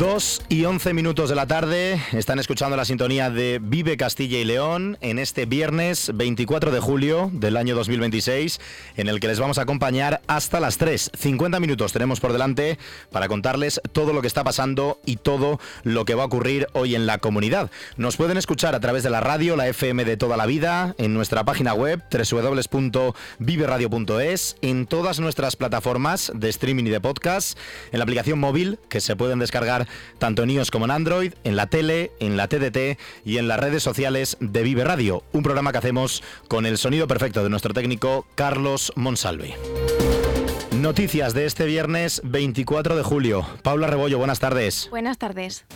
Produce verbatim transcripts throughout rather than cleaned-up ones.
Dos y once minutos de la tarde, están escuchando la sintonía de Vive Castilla y León en este viernes veinticuatro de julio del año dos mil veintiséis, en el que les vamos a acompañar hasta las tres. cincuenta minutos tenemos por delante para contarles todo lo que está pasando y todo lo que va a ocurrir hoy en la comunidad. Nos pueden escuchar a través de la radio, la F M de toda la vida, en nuestra página web doble u doble u doble u punto vive radio punto es, en todas nuestras plataformas de streaming y de podcast, en la aplicación móvil que se pueden descargar tanto en iOS como en Android, en la tele, en la T D T y en las redes sociales de Vive Radio, un programa que hacemos con el sonido perfecto de nuestro técnico Carlos Monsalve. Noticias de este viernes veinticuatro de julio. Paula Rebollo, buenas tardes. Buenas tardes.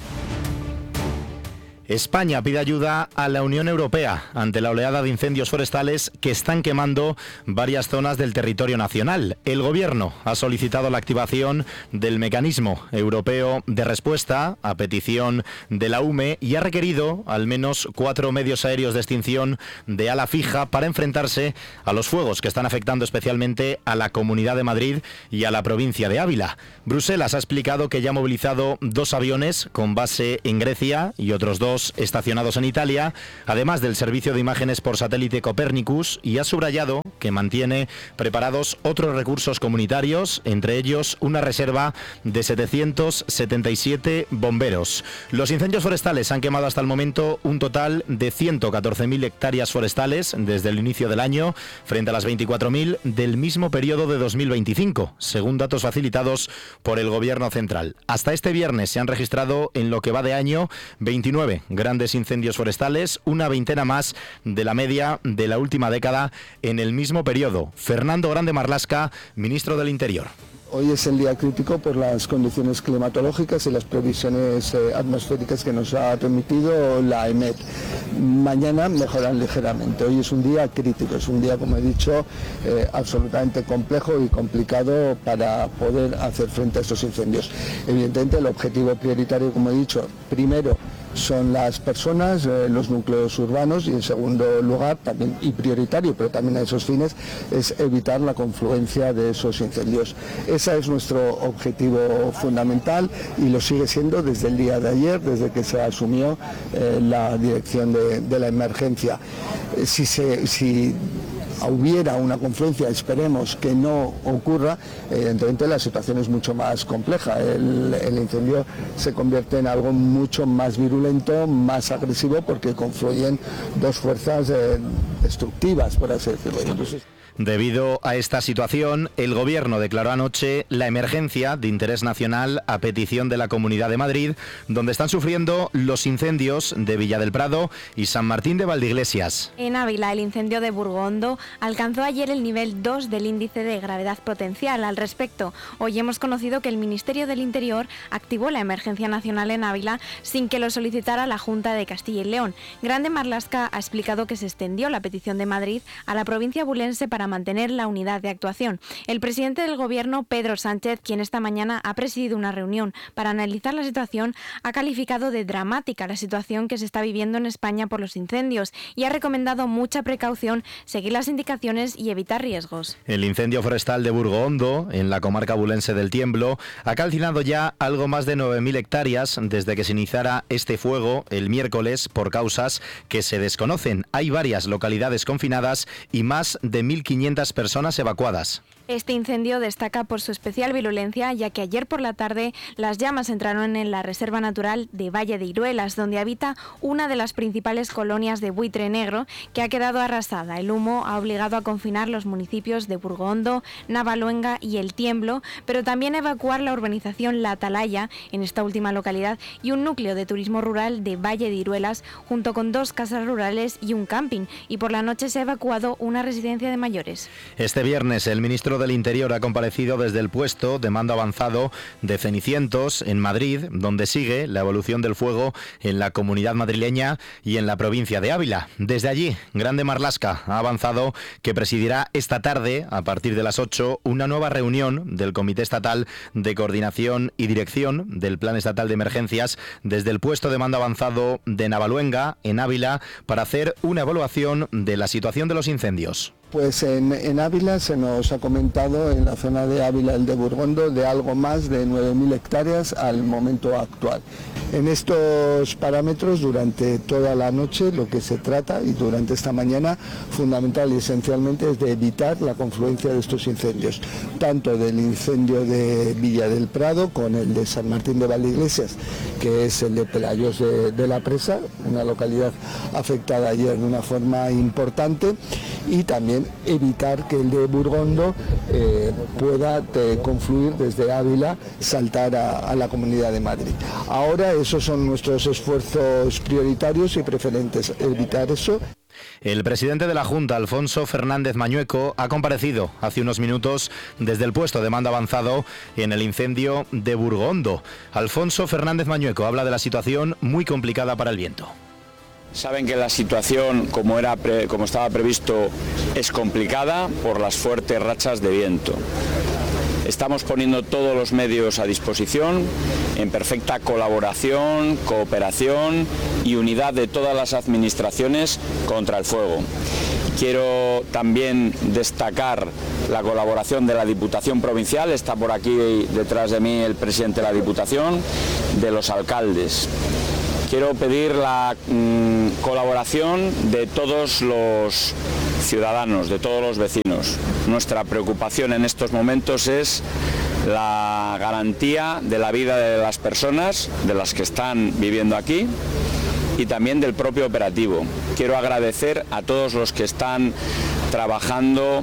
España pide ayuda a la Unión Europea ante la oleada de incendios forestales que están quemando varias zonas del territorio nacional. El Gobierno ha solicitado la activación del Mecanismo Europeo de Respuesta a petición de la U M E y ha requerido al menos cuatro medios aéreos de extinción de ala fija para enfrentarse a los fuegos que están afectando especialmente a la Comunidad de Madrid y a la provincia de Ávila. Bruselas ha explicado que ya ha movilizado dos aviones con base en Grecia y otros dos estacionados en Italia, además del servicio de imágenes por satélite Copernicus, y ha subrayado que mantiene preparados otros recursos comunitarios, entre ellos una reserva de setecientos setenta y siete bomberos. Los incendios forestales han quemado hasta el momento un total de ciento catorce mil hectáreas forestales desde el inicio del año, frente a las veinticuatro mil del mismo periodo de dos mil veinticinco, según datos facilitados por el Gobierno central. Hasta este viernes se han registrado en lo que va de año veintinueve grandes incendios forestales, una veintena más de la media de la última década en el mismo periodo. Fernando Grande Marlaska, ministro del Interior. Hoy es el día crítico por las condiciones climatológicas y las previsiones eh, atmosféricas que nos ha remitido la E M E T. Mañana mejoran ligeramente. Hoy es un día crítico, es un día, como he dicho, eh, absolutamente complejo y complicado para poder hacer frente a estos incendios. Evidentemente, el objetivo prioritario, como he dicho, primero son las personas, eh, los núcleos urbanos, y en segundo lugar, también y prioritario, pero también a esos fines, es evitar la confluencia de esos incendios. Ese es nuestro objetivo fundamental y lo sigue siendo desde el día de ayer, desde que se asumió eh, la dirección de, de la emergencia. Eh, si se... Si hubiera una confluencia, esperemos que no ocurra, evidentemente la situación es mucho más compleja. El, el incendio se convierte en algo mucho más virulento, más agresivo, porque confluyen dos fuerzas eh, destructivas, por así decirlo. Entonces, debido a esta situación, el Gobierno declaró anoche la emergencia de interés nacional a petición de la Comunidad de Madrid, donde están sufriendo los incendios de Villa del Prado y San Martín de Valdeiglesias. En Ávila, el incendio de Burgondo alcanzó ayer el nivel dos del índice de gravedad potencial. Al respecto, hoy hemos conocido que el Ministerio del Interior activó la emergencia nacional en Ávila sin que lo solicitara la Junta de Castilla y León. Grande Marlaska ha explicado que se extendió la petición de Madrid a la provincia abulense para mantener la unidad de actuación. El presidente del Gobierno, Pedro Sánchez, quien esta mañana ha presidido una reunión para analizar la situación, ha calificado de dramática la situación que se está viviendo en España por los incendios y ha recomendado mucha precaución, seguir las indicaciones y evitar riesgos. El incendio forestal de Burgondo, en la comarca abulense del Tiemblo, ha calcinado ya algo más de nueve mil hectáreas desde que se iniciara este fuego el miércoles por causas que se desconocen. Hay varias localidades confinadas y más de mil quinientas personas evacuadas. Este incendio destaca por su especial virulencia, ya que ayer por la tarde las llamas entraron en la Reserva Natural de Valle de Iruelas, donde habita una de las principales colonias de buitre negro, que ha quedado arrasada. El humo ha obligado a confinar los municipios de Burgondo, Navaluenga y El Tiemblo, pero también a evacuar la urbanización La Atalaya, en esta última localidad, y un núcleo de turismo rural de Valle de Iruelas, junto con dos casas rurales y un camping, y por la noche se ha evacuado una residencia de mayores. Este viernes el ministro del Interior ha comparecido desde el puesto de mando avanzado de Cenicientos en Madrid, donde sigue la evolución del fuego en la comunidad madrileña y en la provincia de Ávila. Desde allí, Grande Marlaska ha avanzado que presidirá esta tarde, a partir de las ocho, una nueva reunión del Comité Estatal de Coordinación y Dirección del Plan Estatal de Emergencias desde el puesto de mando avanzado de Navaluenga, en Ávila, para hacer una evaluación de la situación de los incendios. Pues en, en Ávila se nos ha comentado, en la zona de Ávila, el de Burgondo, de algo más de nueve mil hectáreas al momento actual. En estos parámetros, durante toda la noche, lo que se trata, y durante esta mañana, fundamental y esencialmente, es de evitar la confluencia de estos incendios, tanto del incendio de Villa del Prado con el de San Martín de Valdeiglesias, que es el de Pelayos de, de la Presa, una localidad afectada ayer de una forma importante, y también evitar que el de Burgondo eh, pueda eh, confluir desde Ávila, saltar a, a la Comunidad de Madrid. Ahora esos son nuestros esfuerzos prioritarios y preferentes, evitar eso. El presidente de la Junta, Alfonso Fernández Mañueco, ha comparecido hace unos minutos desde el puesto de mando avanzado en el incendio de Burgondo. Alfonso Fernández Mañueco habla de la situación muy complicada para el viento. Saben que la situación, como, era pre, como estaba previsto, es complicada por las fuertes rachas de viento. Estamos poniendo todos los medios a disposición, en perfecta colaboración, cooperación y unidad de todas las administraciones contra el fuego. Quiero también destacar la colaboración de la Diputación Provincial, está por aquí detrás de mí el presidente de la Diputación, de los alcaldes. Quiero pedir la mmm, colaboración de todos los ciudadanos, de todos los vecinos. Nuestra preocupación en estos momentos es la garantía de la vida de las personas, de las que están viviendo aquí, y también del propio operativo. Quiero agradecer a todos los que están trabajando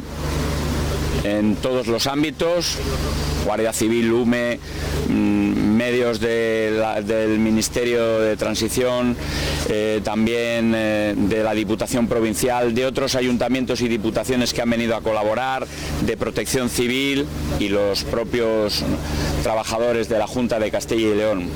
en todos los ámbitos, Guardia Civil, U M E, medios de la, del Ministerio de Transición, eh, también eh, de la Diputación Provincial, de otros ayuntamientos y diputaciones que han venido a colaborar, de Protección Civil y los propios trabajadores de la Junta de Castilla y León.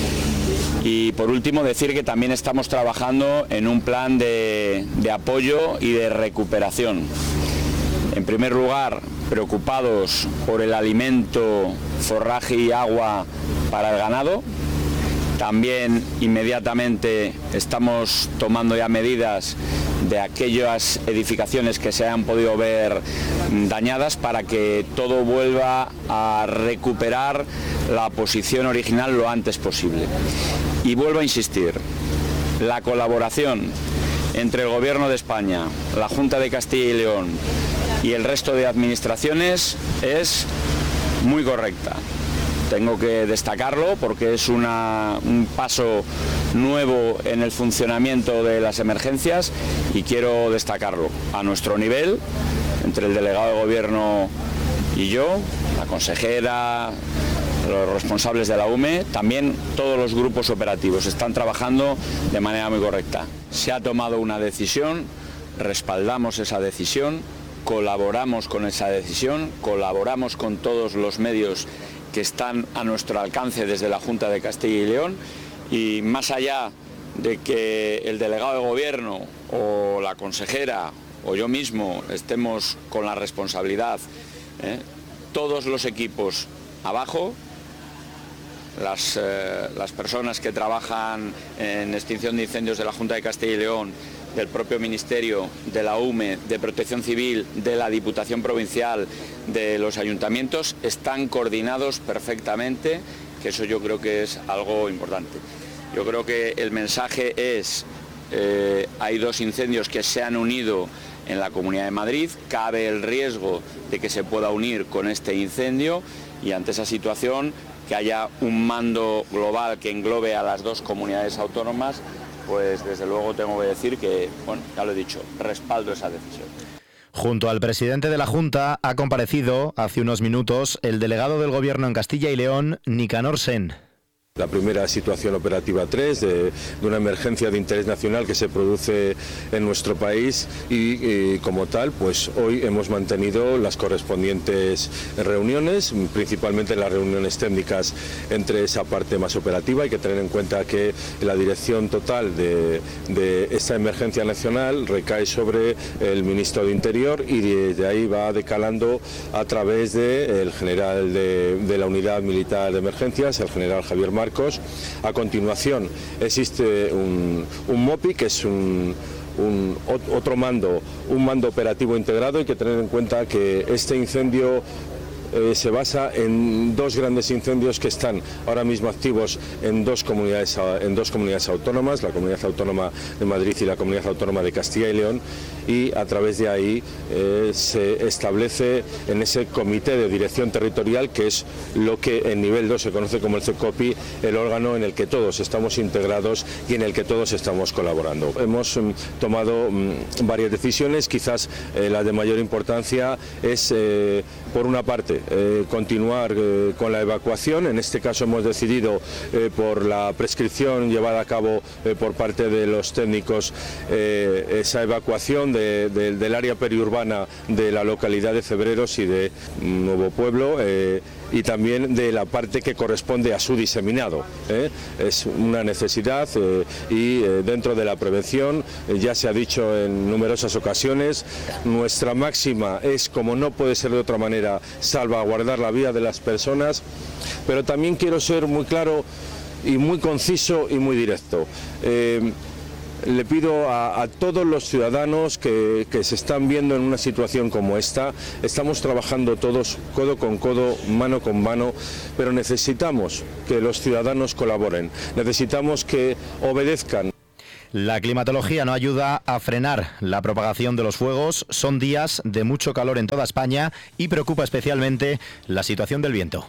Y por último decir que también estamos trabajando en un plan de, de apoyo y de recuperación. En primer lugar, preocupados por el alimento, forraje y agua para el ganado. También inmediatamente estamos tomando ya medidas de aquellas edificaciones que se hayan podido ver dañadas para que todo vuelva a recuperar la posición original lo antes posible. Y vuelvo a insistir, la colaboración entre el Gobierno de España, la Junta de Castilla y León y el resto de administraciones es muy correcta. Tengo que destacarlo porque es una, un paso nuevo en el funcionamiento de las emergencias y quiero destacarlo a nuestro nivel, entre el delegado de Gobierno y yo, la consejera, los responsables de la U M E, también todos los grupos operativos están trabajando de manera muy correcta. Se ha tomado una decisión, respaldamos esa decisión, colaboramos con esa decisión, colaboramos con todos los medios que están a nuestro alcance desde la Junta de Castilla y León, y más allá de que el delegado de Gobierno o la consejera o yo mismo estemos con la responsabilidad, ¿eh? todos los equipos abajo, las, eh, las personas que trabajan en extinción de incendios de la Junta de Castilla y León, del propio Ministerio, de la U M E, de Protección Civil, de la Diputación Provincial, de los ayuntamientos, están coordinados perfectamente, que eso yo creo que es algo importante. Yo creo que el mensaje es, eh, hay dos incendios que se han unido en la Comunidad de Madrid, cabe el riesgo de que se pueda unir con este incendio y ante esa situación que haya un mando global que englobe a las dos comunidades autónomas, pues desde luego tengo que decir que, bueno, ya lo he dicho, respaldo esa decisión. Junto al presidente de la Junta ha comparecido hace unos minutos el delegado del Gobierno en Castilla y León, Nicanor Sen. La primera situación operativa tres de, de una emergencia de interés nacional que se produce en nuestro país y, y como tal, pues hoy hemos mantenido las correspondientes reuniones, principalmente las reuniones técnicas entre esa parte más operativa. Hay que tener en cuenta que la dirección total de, de esta emergencia nacional recae sobre el ministro de Interior y de ahí va decalando a través del general de, de la Unidad Militar de Emergencias, el general Javier Marcos. A continuación existe un, un MOPI, que es un, un, otro mando, un mando operativo integrado. Hay que tener en cuenta que este incendio Eh, se basa en dos grandes incendios que están ahora mismo activos en dos comunidades en dos comunidades autónomas, la Comunidad Autónoma de Madrid y la Comunidad Autónoma de Castilla y León, y a través de ahí eh, se establece en ese comité de dirección territorial, que es lo que en nivel dos se conoce como el CECOPI, el órgano en el que todos estamos integrados y en el que todos estamos colaborando. Hemos mm, tomado mm, varias decisiones, quizás eh, la de mayor importancia es, eh, por una parte, Eh, continuar eh, con la evacuación. En este caso hemos decidido, eh, por la prescripción llevada a cabo eh, por parte de los técnicos, eh, esa evacuación de, de, del área periurbana de la localidad de Cebreros y de Nuevo Pueblo, eh, y también de la parte que corresponde a su diseminado. ¿eh? Es una necesidad eh, y eh, dentro de la prevención, eh, ya se ha dicho en numerosas ocasiones, nuestra máxima es, como no puede ser de otra manera, salvaguardar la vida de las personas, pero también quiero ser muy claro y muy conciso y muy directo. Eh, Le pido a, a todos los ciudadanos que, que se están viendo en una situación como esta, estamos trabajando todos codo con codo, mano con mano, pero necesitamos que los ciudadanos colaboren, necesitamos que obedezcan. La climatología no ayuda a frenar la propagación de los fuegos. Son días de mucho calor en toda España y preocupa especialmente la situación del viento.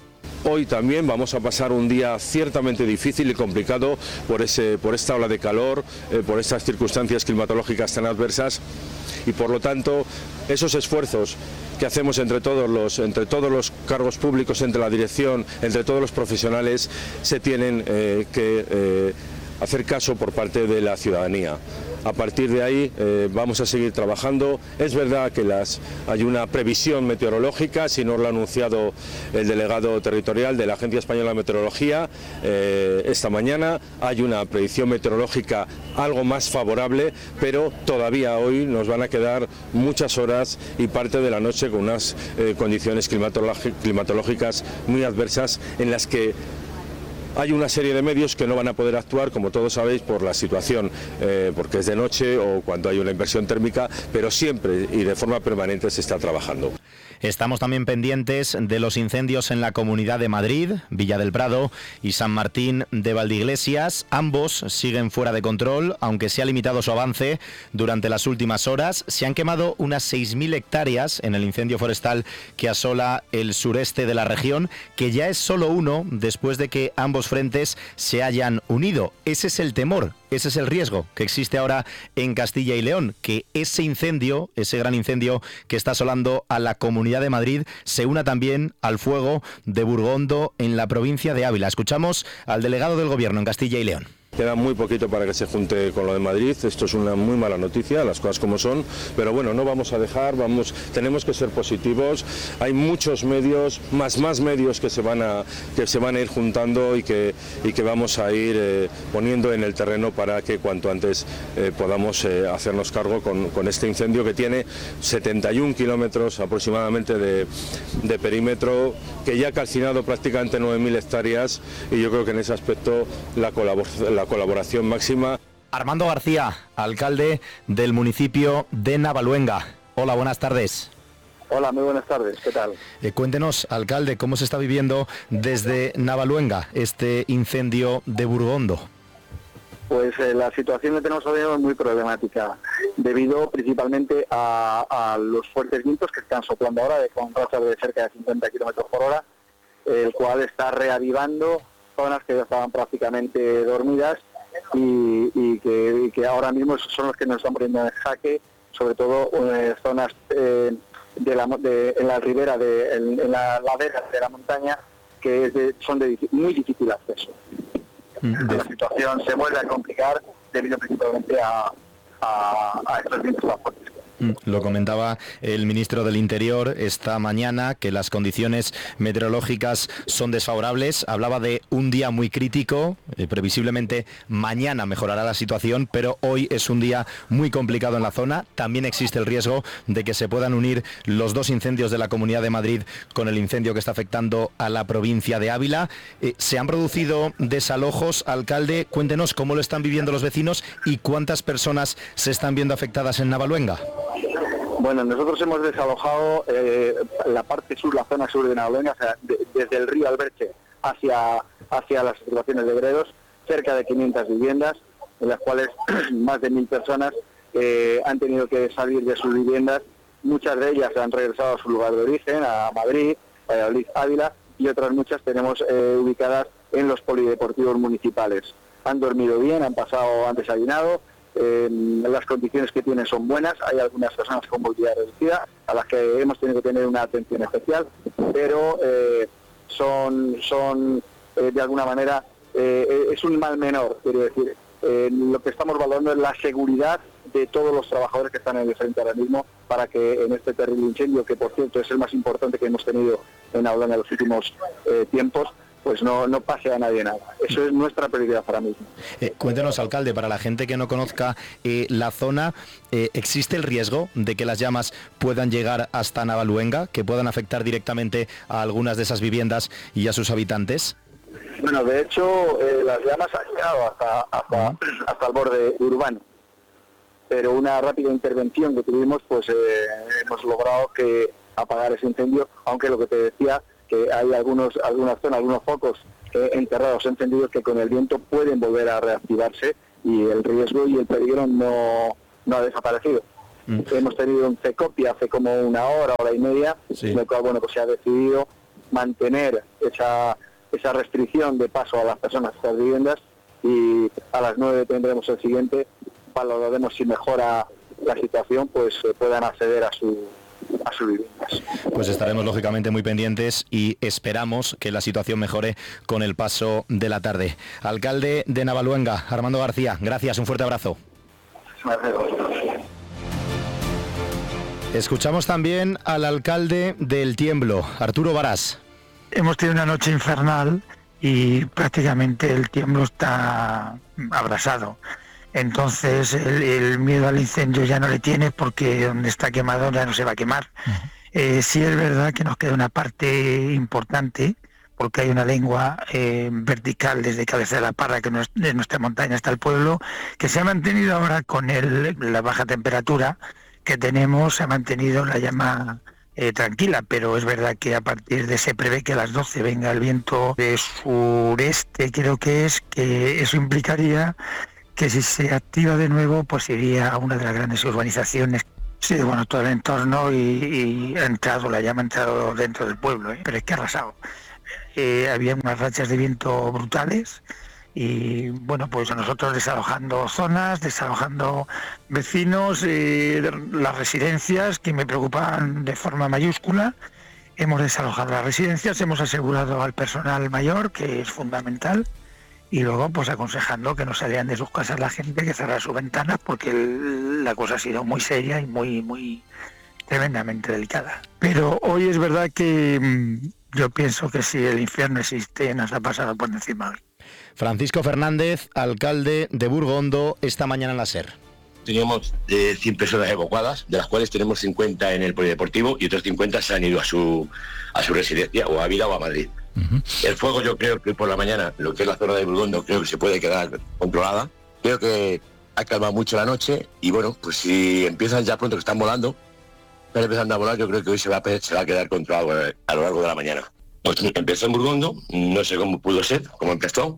Hoy también vamos a pasar un día ciertamente difícil y complicado por, ese, por esta ola de calor, eh, por estas circunstancias climatológicas tan adversas, y por lo tanto esos esfuerzos que hacemos entre todos los, entre todos los cargos públicos, entre la dirección, entre todos los profesionales, se tienen eh, que eh, hacer caso por parte de la ciudadanía. A partir de ahí eh, vamos a seguir trabajando. Es verdad que las, hay una previsión meteorológica, si no lo ha anunciado el delegado territorial de la Agencia Española de Meteorología eh, esta mañana. Hay una predicción meteorológica algo más favorable, pero todavía hoy nos van a quedar muchas horas y parte de la noche con unas eh, condiciones climatológicas muy adversas, en las que hay una serie de medios que no van a poder actuar, como todos sabéis, por la situación, eh, porque es de noche o cuando hay una inversión térmica, pero siempre y de forma permanente se está trabajando. Estamos también pendientes de los incendios en la Comunidad de Madrid, Villa del Prado y San Martín de Valdeiglesias. Ambos siguen fuera de control, aunque se ha limitado su avance durante las últimas horas. Se han quemado unas seis mil hectáreas en el incendio forestal que asola el sureste de la región, que ya es solo uno después de que ambos frentes se hayan unido. Ese es el temor. Ese es el riesgo que existe ahora en Castilla y León, que ese incendio, ese gran incendio que está asolando a la Comunidad de Madrid, se una también al fuego de Burgondo en la provincia de Ávila. Escuchamos al delegado del Gobierno en Castilla y León. Queda muy poquito para que se junte con lo de Madrid. Esto es una muy mala noticia, las cosas como son, pero bueno, no vamos a dejar, vamos, tenemos que ser positivos. Hay muchos medios, más más medios que se van a que se van a ir juntando y que y que vamos a ir eh, poniendo en el terreno para que cuanto antes eh, podamos eh, hacernos cargo con, con este incendio que tiene setenta y un kilómetros aproximadamente de, de perímetro, que ya ha calcinado prácticamente nueve mil hectáreas, y yo creo que en ese aspecto la colaboración la colaboración máxima. Armando García, alcalde del municipio de Navaluenga. Hola, buenas tardes. Hola, muy buenas tardes, ¿qué tal? Eh, cuéntenos, alcalde, cómo se está viviendo desde Navaluenga este incendio de Burgondo. Pues eh, la situación que tenemos hoy es muy problemática, debido principalmente a, a los fuertes vientos que están soplando ahora, de, con rachas de cerca de cincuenta kilómetros por hora, el cual está reavivando zonas que ya estaban prácticamente dormidas y, y, que, y que ahora mismo son los que nos están poniendo en jaque, sobre todo eh, zonas eh, de la, de, en la ribera, de, en, en la ladera de la montaña, que es de, son de muy difícil acceso. Mm-hmm. La situación se vuelve a complicar debido principalmente a, a, a estos vientos tan fuertes. Lo comentaba el ministro del Interior esta mañana, que las condiciones meteorológicas son desfavorables. Hablaba de un día muy crítico, eh, previsiblemente mañana mejorará la situación, pero hoy es un día muy complicado en la zona. También existe el riesgo de que se puedan unir los dos incendios de la Comunidad de Madrid con el incendio que está afectando a la provincia de Ávila. Eh, se han producido desalojos, alcalde. Cuéntenos cómo lo están viviendo los vecinos y cuántas personas se están viendo afectadas en Navaluenga. Bueno, nosotros hemos desalojado eh, la parte sur, la zona sur de Navaluenga, o sea, de, desde el río Alberche hacia, hacia las explotaciones de Gredos, cerca de quinientas viviendas, en las cuales más de mil personas eh, han tenido que salir de sus viviendas. Muchas de ellas han regresado a su lugar de origen, a Madrid, Valladolid, Ávila, y otras muchas tenemos eh, ubicadas en los polideportivos municipales. Han dormido bien, han pasado, han desayunado. Eh, las condiciones que tienen son buenas. Hay algunas personas con movilidad reducida a las que hemos tenido que tener una atención especial, pero eh, son, son eh, de alguna manera, eh, es un mal menor, quiero decir. Eh, lo que estamos valorando es la seguridad de todos los trabajadores que están en el frente ahora mismo, para que en este terrible incendio, que por cierto es el más importante que hemos tenido en Navaluenga en los últimos eh, tiempos, pues no, no pase a nadie nada. Eso es nuestra prioridad ahora mismo. Eh, cuéntenos, alcalde, para la gente que no conozca eh, la zona, eh, ¿existe el riesgo de que las llamas puedan llegar hasta Navaluenga, que puedan afectar directamente a algunas de esas viviendas y a sus habitantes? Bueno, de hecho, eh, las llamas han llegado hasta, hasta, hasta el borde urbano, pero una rápida intervención que tuvimos, pues eh, hemos logrado que apagar ese incendio, aunque lo que te decía, que hay algunos, algunas zonas, algunos focos eh, enterrados, encendidos, que con el viento pueden volver a reactivarse, y el riesgo y el peligro no, no ha desaparecido. Mm. Hemos tenido un CECOPI hace como una hora, hora y media, sí. En el cual, bueno, pues se ha decidido mantener esa, esa restricción de paso a las personas a estas viviendas, y a las nueve tendremos el siguiente, valoraremos si mejora la situación, pues eh, puedan acceder a su a sus viviendas. Pues estaremos lógicamente muy pendientes y esperamos que la situación mejore con el paso de la tarde. Alcalde de Navaluenga, Armando García, gracias, un fuerte abrazo. Escuchamos también al alcalde del Tiemblo, Arturo Varas. Hemos tenido una noche infernal y prácticamente el Tiemblo está abrasado. Entonces el, el miedo al incendio ya no le tiene, porque donde está quemado ya no se va a quemar. Uh-huh. Eh, sí es verdad que nos queda una parte importante, porque hay una lengua eh, vertical desde Cabeza de la Parra, que no es, de nuestra montaña hasta el pueblo, que se ha mantenido ahora con el, la baja temperatura que tenemos, se ha mantenido la llama eh, tranquila, pero es verdad que a partir de se prevé que a las doce venga el viento de sureste, creo que es, que eso implicaría que si se activa de nuevo, pues iría a una de las grandes urbanizaciones. Sí, bueno, todo el entorno y, y ha entrado, la llama ha entrado dentro del pueblo, ¿eh? Pero es que ha arrasado. Eh, había unas rachas de viento brutales y, bueno, pues nosotros desalojando zonas, desalojando vecinos, eh, las residencias, que me preocupan de forma mayúscula. Hemos desalojado las residencias, hemos asegurado al personal mayor, que es fundamental, y luego pues aconsejando que no salían de sus casas la gente, que cerrara sus ventanas, porque el, la cosa ha sido muy seria y muy, muy tremendamente delicada. Pero hoy es verdad que mmm, yo pienso que si el infierno existe, nos ha pasado por encima hoy. Francisco Fernández, alcalde de Burgondo, esta mañana en la SER. Teníamos eh, cien personas evacuadas, de las cuales tenemos cincuenta en el polideportivo y otros cincuenta se han ido a su, a su residencia, o a Ávila o a Madrid. Uh-huh. El fuego, yo creo que por la mañana, lo que es la zona de Burgondo, creo que se puede quedar controlada. Creo que ha calmado mucho la noche y, bueno, pues si empiezan ya pronto, que están volando, están empezando a volar, yo creo que hoy se va a, se va a quedar controlado a lo largo de la mañana. Pues empezó en Burgondo, no sé cómo pudo ser, cómo empezó,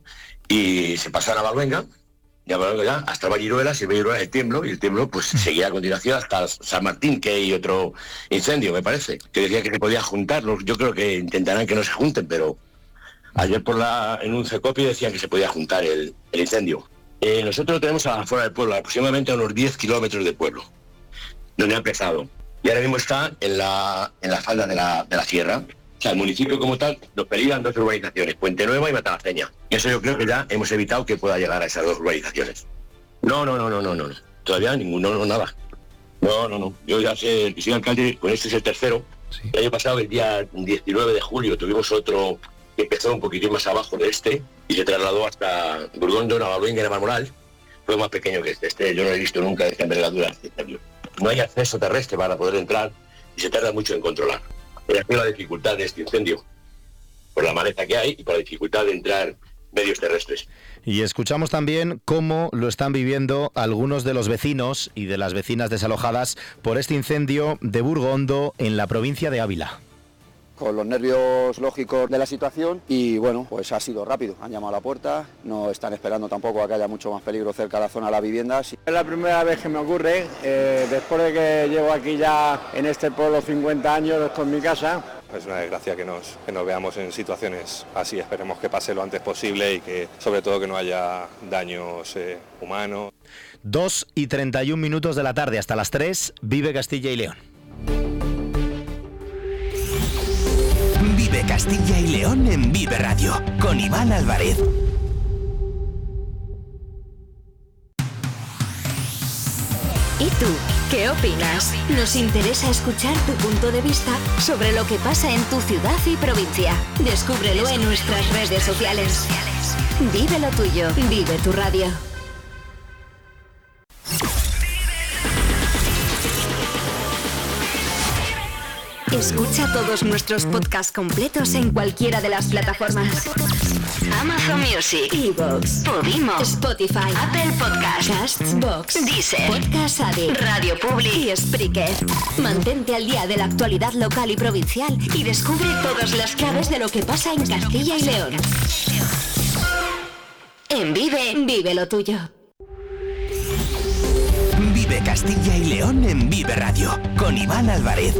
y se pasa a Navaluenga, ya hasta Valliruelas, y Valliruelas el Tiemblo, y el Tiemblo pues seguía a continuación hasta San Martín, que hay otro incendio, me parece, que decía que se podía juntarlos. Yo creo que intentarán que no se junten, pero ayer por la en un CECOPI decían que se podía juntar el, el incendio. Eh, nosotros lo tenemos afuera del pueblo, aproximadamente a unos diez kilómetros del pueblo, donde ha empezado. Y ahora mismo está en la, en la falda de la, de la sierra. O sea, el municipio como tal nos peligan dos urbanizaciones, Puente Nueva y Matalaceña. Y eso yo creo que ya hemos evitado que pueda llegar a esas dos urbanizaciones. No, no, no, no, no, no. Todavía ninguno, no, nada. No, no, no. Yo ya sé, el que soy alcalde, con este es el tercero. Sí. El año pasado, el día diecinueve de julio, tuvimos otro que empezó un poquitín más abajo de este y se trasladó hasta Burgondo, Navalmoral, Navalmoral. Fue más pequeño que este. Este yo no he visto nunca de esta envergadura. No hay acceso terrestre para poder entrar y se tarda mucho en controlar. Esa es la dificultad de este incendio, por la maleza que hay y por la dificultad de entrar medios terrestres. Y escuchamos también cómo lo están viviendo algunos de los vecinos y de las vecinas desalojadas por este incendio de Burgondo en la provincia de Ávila. Con los nervios lógicos de la situación y bueno, pues ha sido rápido, han llamado a la puerta, no están esperando tampoco a que haya mucho más peligro cerca de la zona de las viviendas. Es la primera vez que me ocurre, eh, después de que llevo aquí ya en este pueblo cincuenta años, esto es mi casa. Es una desgracia que nos, que nos veamos en situaciones así, esperemos que pase lo antes posible y que sobre todo que no haya daños eh, humanos. dos y treinta y un minutos de la tarde hasta las tres, vive Castilla y León. Vive Castilla y León en Vive Radio, con Iván Álvarez. ¿Y tú? ¿Qué opinas? Nos interesa escuchar tu punto de vista sobre lo que pasa en tu ciudad y provincia. Descúbrelo en nuestras redes sociales. Vive lo tuyo, vive tu radio. Escucha todos nuestros podcasts completos en cualquiera de las plataformas: Amazon Music, iVoox, Podimo, Spotify, Apple Podcasts, Castbox, Deezer, Podcast Addict, Radio Public y Spreaker. Mantente al día de la actualidad local y provincial y descubre todas las claves de lo que pasa en Castilla y León. En Vive, vive lo tuyo. Vive Castilla y León en Vive Radio, con Iván Álvarez.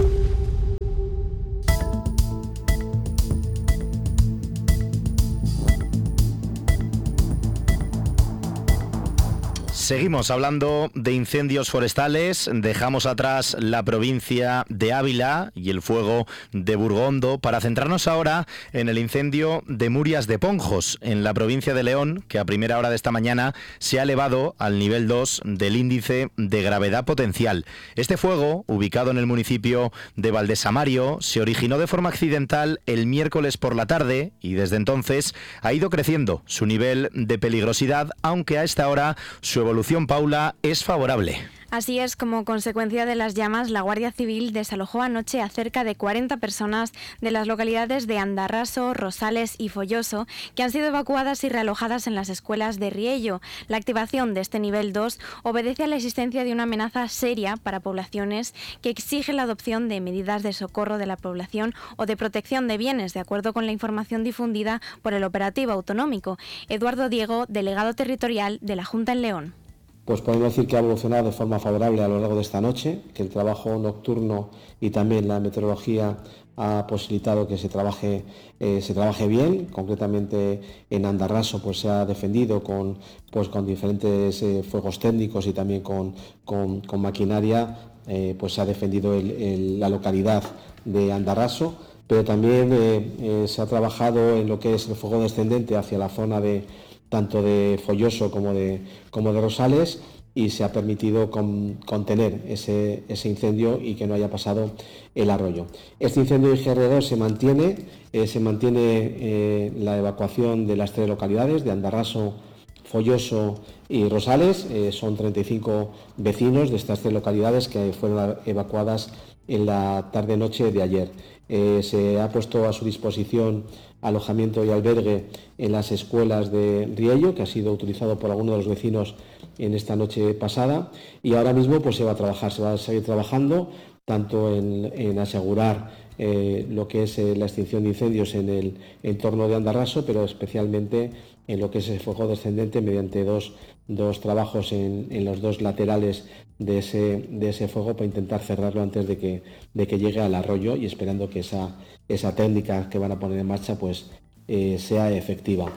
Seguimos hablando de incendios forestales, dejamos atrás la provincia de Ávila y el fuego de Burgondo para centrarnos ahora en el incendio de Murias de Ponjos, en la provincia de León, que a primera hora de esta mañana se ha elevado al nivel dos del índice de gravedad potencial. Este fuego, ubicado en el municipio de Valdesamario, se originó de forma accidental el miércoles por la tarde y desde entonces ha ido creciendo su nivel de peligrosidad, aunque a esta hora su evolución Evolución, Paula, es favorable. Así es, como consecuencia de las llamas, la Guardia Civil desalojó anoche a cerca de cuarenta personas de las localidades de Andarraso, Rosales y Folloso, que han sido evacuadas y realojadas en las escuelas de Riello. La activación de este nivel dos obedece a la existencia de una amenaza seria para poblaciones que exige la adopción de medidas de socorro de la población o de protección de bienes, de acuerdo con la información difundida por el operativo autonómico. Eduardo Diego, delegado territorial de la Junta en León. Pues podemos decir que ha evolucionado de forma favorable a lo largo de esta noche, que el trabajo nocturno y también la meteorología ha posibilitado que se trabaje, eh, se trabaje bien. Concretamente en Andarraso pues se ha defendido con, pues, con diferentes eh, fuegos técnicos y también con, con, con maquinaria, eh, pues se ha defendido el, el, la localidad de Andarraso, pero también eh, eh, se ha trabajado en lo que es el fuego descendente hacia la zona de tanto de Folloso como de, como de Rosales, y se ha permitido con, contener ese, ese incendio y que no haya pasado el arroyo. Este incendio de I G R dos se mantiene, eh, se mantiene eh, la evacuación de las tres localidades, de Andarraso, Folloso y Rosales. Eh, son treinta y cinco vecinos de estas tres localidades que fueron evacuadas en la tarde-noche de ayer. Eh, se ha puesto a su disposición alojamiento y albergue en las escuelas de Riello, que ha sido utilizado por algunos de los vecinos en esta noche pasada, y ahora mismo pues se va a trabajar, se va a seguir trabajando tanto en, en asegurar eh, lo que es eh, la extinción de incendios en el entorno de Andarraso, pero especialmente en lo que es el fuego descendente mediante dos, dos trabajos en, en los dos laterales de ese, de ese fuego para intentar cerrarlo antes de que, de que llegue al arroyo, y esperando que esa, esa técnica que van a poner en marcha pues eh, sea efectiva.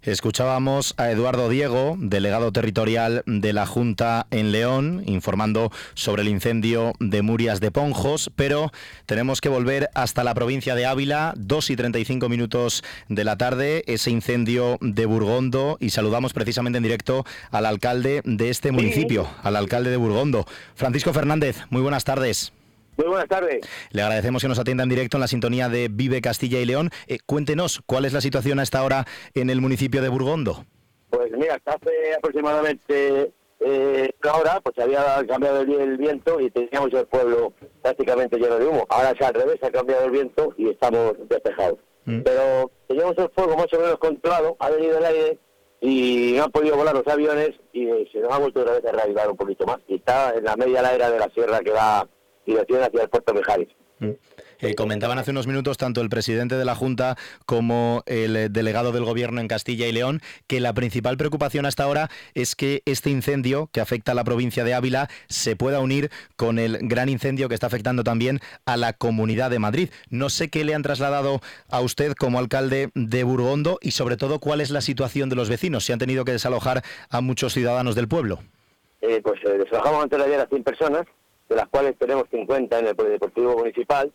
Escuchábamos a Eduardo Diego, delegado territorial de la Junta en León, informando sobre el incendio de Murias de Ponjos, pero tenemos que volver hasta la provincia de Ávila, dos y treinta y cinco minutos de la tarde, ese incendio de Burgondo, y saludamos precisamente en directo al alcalde de este municipio, al alcalde de Burgondo, Francisco Fernández. Muy buenas tardes. Muy buenas tardes. Le agradecemos que nos atienda en directo en la sintonía de Vive Castilla y León. Eh, cuéntenos, ¿cuál es la situación a esta hora en el municipio de Burgondo? Pues mira, hasta hace aproximadamente eh, una hora pues había cambiado el, el viento y teníamos el pueblo prácticamente lleno de humo. Ahora es al revés, ha cambiado el viento y estamos despejados. Mm. Pero teníamos el fuego más o menos controlado, ha venido el aire y no han podido volar los aviones y se nos ha vuelto otra vez a reavivar un poquito más. Y está en la media ladera de la sierra que va dirección hacia el puerto Mijares. Mm. Eh, comentaban hace unos minutos tanto el presidente de la Junta como el eh, delegado del Gobierno en Castilla y León que la principal preocupación hasta ahora es que este incendio que afecta a la provincia de Ávila se pueda unir con el gran incendio que está afectando también a la Comunidad de Madrid. No sé qué le han trasladado a usted como alcalde de Burgondo y sobre todo cuál es la situación de los vecinos. ¿Se han tenido que desalojar a muchos ciudadanos del pueblo? Eh, pues eh, desalojamos antes de ayer a cien personas, de las cuales tenemos cincuenta en el Polideportivo Municipal,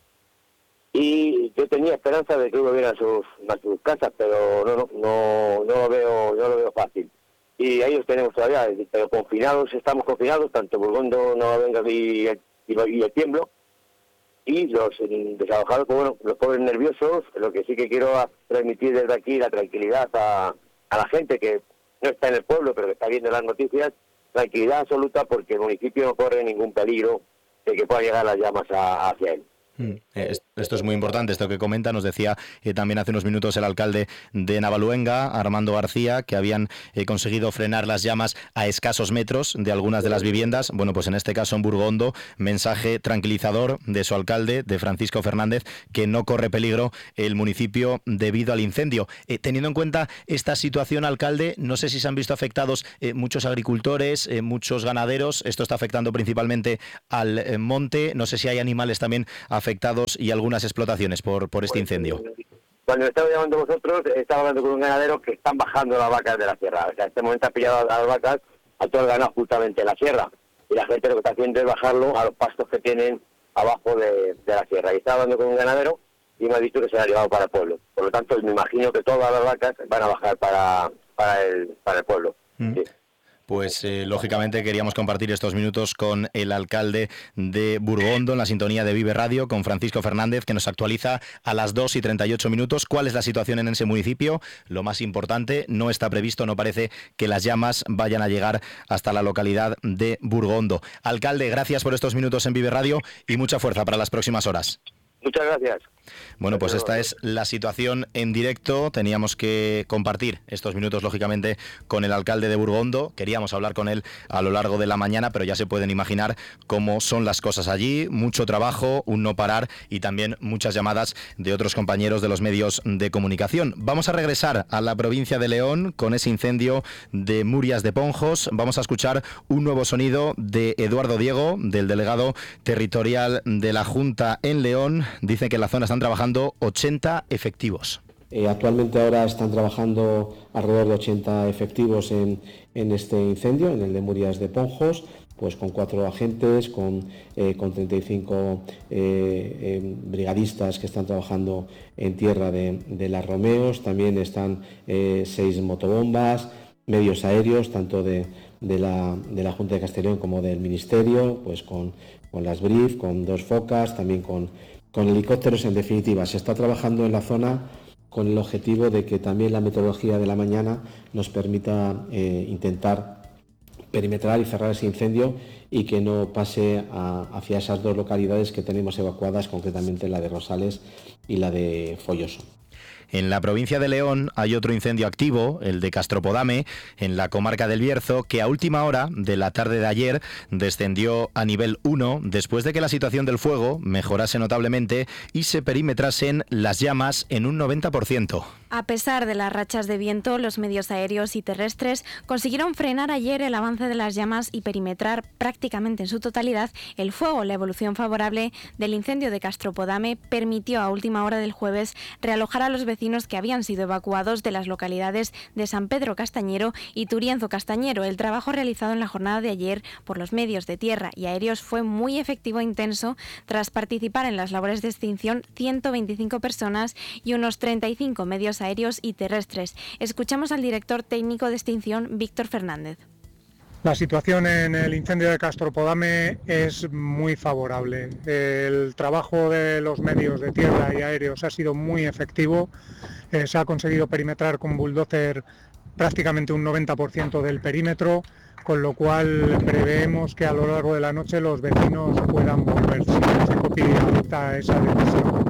y yo tenía esperanza de que volvieran a sus, a sus casas, pero no, no, no, no lo veo, no lo veo fácil. Y ahí los tenemos todavía, pero confinados, estamos confinados, tanto Burgondo, Novavenga y, y, y el Tiemblo, y los desalojados, pues bueno, los pobres nerviosos. Lo que sí que quiero transmitir desde aquí la tranquilidad a, a la gente que no está en el pueblo, pero que está viendo las noticias, tranquilidad absoluta porque el municipio no corre ningún peligro de que puedan llegar las llamas a, hacia él. Mm. Esto es muy importante, esto que comenta. Nos decía eh, también hace unos minutos el alcalde de Navaluenga, Armando García, que habían eh, conseguido frenar las llamas a escasos metros de algunas de las viviendas. Bueno, pues en este caso en Burgondo, mensaje tranquilizador de su alcalde, de Francisco Fernández, que no corre peligro el municipio debido al incendio. Eh, teniendo en cuenta esta situación, alcalde, no sé si se han visto afectados eh, muchos agricultores, eh, muchos ganaderos. Esto está afectando principalmente al eh, monte. No sé si hay animales también afectados y algunas explotaciones por, por este incendio. Cuando estaba llamando vosotros, estaba hablando con un ganadero que están bajando las vacas de la sierra. O sea, en este momento ha pillado a las vacas, a todo el ganado justamente en la sierra. Y la gente lo que está haciendo es bajarlo a los pastos que tienen abajo de, de la sierra. Y estaba hablando con un ganadero y me ha dicho que se la ha llevado para el pueblo. Por lo tanto, me imagino que todas las vacas van a bajar para, para, el, para el pueblo. Mm. Sí. Pues eh, lógicamente queríamos compartir estos minutos con el alcalde de Burgondo en la sintonía de Vive Radio, con Francisco Fernández, que nos actualiza a las dos y treinta y ocho minutos cuál es la situación en ese municipio. Lo más importante, no está previsto, no parece que las llamas vayan a llegar hasta la localidad de Burgondo. Alcalde, gracias por estos minutos en Vive Radio y mucha fuerza para las próximas horas. Muchas gracias. Bueno, pues esta es la situación en directo. Teníamos que compartir estos minutos, lógicamente, con el alcalde de Burgondo. Queríamos hablar con él a lo largo de la mañana, pero ya se pueden imaginar cómo son las cosas allí. Mucho trabajo, un no parar y también muchas llamadas de otros compañeros de los medios de comunicación. Vamos a regresar a la provincia de León con ese incendio de Murias de Ponjos. Vamos a escuchar un nuevo sonido de Eduardo Diego, del delegado territorial de la Junta en León. Dice que en la zona están trabajando ochenta efectivos. Eh, actualmente ahora están trabajando alrededor de ochenta efectivos en, en este incendio, en el de Murias de Ponjos, pues con cuatro agentes, con, eh, con treinta y cinco eh, eh, brigadistas que están trabajando en tierra de, de las Romeos. También están eh, seis motobombas, medios aéreos, tanto de, de, la, de la Junta de Castellón como del Ministerio, pues con, con las Brief, con dos focas, también con con helicópteros. En definitiva, se está trabajando en la zona con el objetivo de que también la meteorología de la mañana nos permita eh, intentar perimetrar y cerrar ese incendio y que no pase a, hacia esas dos localidades que tenemos evacuadas, concretamente la de Rosales y la de Folloso. En la provincia de León hay otro incendio activo, el de Castropodame, en la comarca del Bierzo, que a última hora de la tarde de ayer descendió a nivel uno después de que la situación del fuego mejorase notablemente y se perimetrasen las llamas en un noventa por ciento. A pesar de las rachas de viento, los medios aéreos y terrestres consiguieron frenar ayer el avance de las llamas y perimetrar prácticamente en su totalidad el fuego. La evolución favorable del incendio de Castropodame permitió a última hora del jueves realojar a los vecinos que habían sido evacuados de las localidades de San Pedro Castañero y Turienzo Castañero. El trabajo realizado en la jornada de ayer por los medios de tierra y aéreos fue muy efectivo e intenso tras participar en las labores de extinción ciento veinticinco personas y unos treinta y cinco medios aéreos y terrestres. Escuchamos al director técnico de extinción, Víctor Fernández. La situación en el incendio de Castropodame es muy favorable. El trabajo de los medios de tierra y aéreos ha sido muy efectivo. Eh, se ha conseguido perimetrar con bulldozer prácticamente un noventa por ciento del perímetro, con lo cual preveemos que a lo largo de la noche los vecinos puedan volver si el SECOPI adopta esa decisión.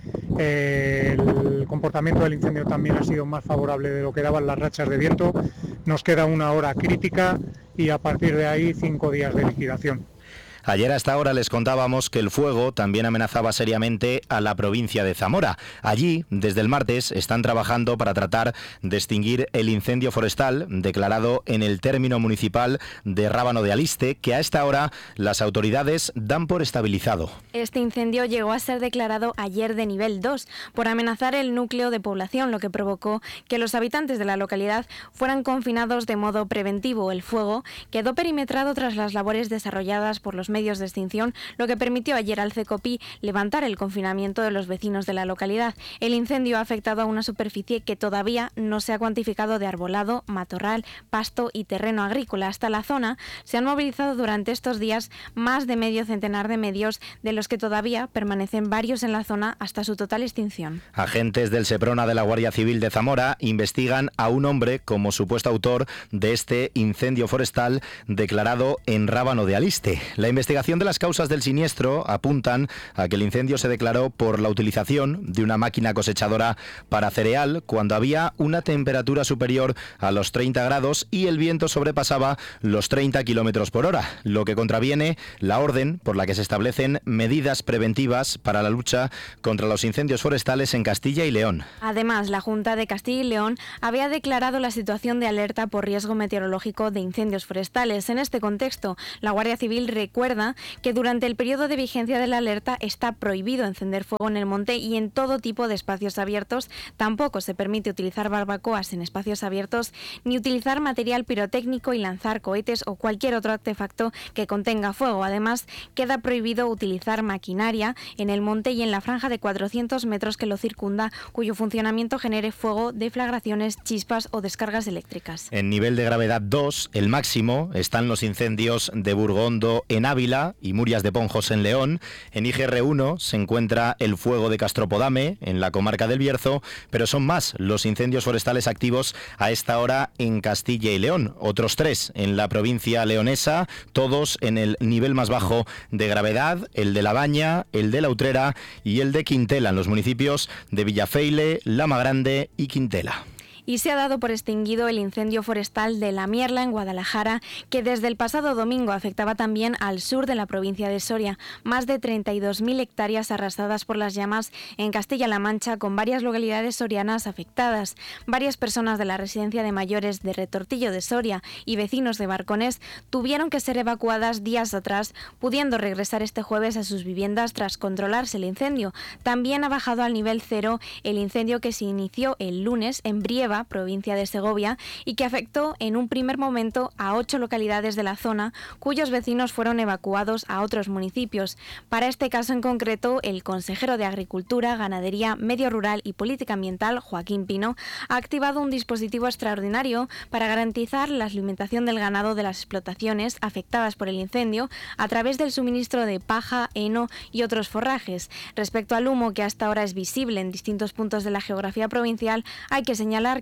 Eh, el comportamiento del incendio también ha sido más favorable de lo que daban las rachas de viento. Nos queda una hora crítica y a partir de ahí cinco días de liquidación. Ayer a esta hora les contábamos que el fuego también amenazaba seriamente a la provincia de Zamora. Allí, desde el martes, están trabajando para tratar de extinguir el incendio forestal declarado en el término municipal de Rábano de Aliste, que a esta hora las autoridades dan por estabilizado. Este incendio llegó a ser declarado ayer de nivel dos por amenazar el núcleo de población, lo que provocó que los habitantes de la localidad fueran confinados de modo preventivo. El fuego quedó perimetrado tras las labores desarrolladas por los medios de extinción, lo que permitió ayer al SECOPI levantar el confinamiento de los vecinos de la localidad. El incendio ha afectado a una superficie que todavía no se ha cuantificado de arbolado, matorral, pasto y terreno agrícola. Hasta la zona se han movilizado durante estos días más de medio centenar de medios, de los que todavía permanecen varios en la zona hasta su total extinción. Agentes del SEPRONA de la Guardia Civil de Zamora investigan a un hombre como supuesto autor de este incendio forestal declarado en Rábano de Aliste. La La investigación de las causas del siniestro apuntan a que el incendio se declaró por la utilización de una máquina cosechadora para cereal cuando había una temperatura superior a los treinta grados y el viento sobrepasaba los treinta kilómetros por hora, lo que contraviene la orden por la que se establecen medidas preventivas para la lucha contra los incendios forestales en Castilla y León. Además, la Junta de Castilla y León había declarado la situación de alerta por riesgo meteorológico de incendios forestales. En este contexto, la Guardia Civil recuerda que durante el periodo de vigencia de la alerta está prohibido encender fuego en el monte y en todo tipo de espacios abiertos. Tampoco se permite utilizar barbacoas en espacios abiertos, ni utilizar material pirotécnico y lanzar cohetes o cualquier otro artefacto que contenga fuego. Además, queda prohibido utilizar maquinaria en el monte y en la franja de cuatrocientos metros que lo circunda, cuyo funcionamiento genere fuego, deflagraciones, chispas o descargas eléctricas. En nivel de gravedad dos, el máximo, están los incendios de Burgondo en Ávila y Murias de Ponjos en León. En I G R uno se encuentra el fuego de Castropodame en la comarca del Bierzo, pero son más los incendios forestales activos a esta hora en Castilla y León. Otros tres en la provincia leonesa, todos en el nivel más bajo de gravedad, el de La Baña, el de La Utrera y el de Quintela, en los municipios de Villafeile, Lama Grande y Quintela. Y se ha dado por extinguido el incendio forestal de La Mierla en Guadalajara, que desde el pasado domingo afectaba también al sur de la provincia de Soria. Más de treinta y dos mil hectáreas arrasadas por las llamas en Castilla-La Mancha, con varias localidades sorianas afectadas. Varias personas de la residencia de mayores de Retortillo de Soria y vecinos de Barcones tuvieron que ser evacuadas días atrás, pudiendo regresar este jueves a sus viviendas tras controlarse el incendio. También ha bajado al nivel cero el incendio que se inició el lunes en Brieva, provincia de Segovia, y que afectó en un primer momento a ocho localidades de la zona, cuyos vecinos fueron evacuados a otros municipios. Para este caso en concreto, el consejero de Agricultura, Ganadería, Medio Rural y Política Ambiental, Joaquín Pino, ha activado un dispositivo extraordinario para garantizar la alimentación del ganado de las explotaciones afectadas por el incendio a través del suministro de paja, heno y otros forrajes. Respecto al humo, que hasta ahora es visible en distintos puntos de la geografía provincial, hay que señalar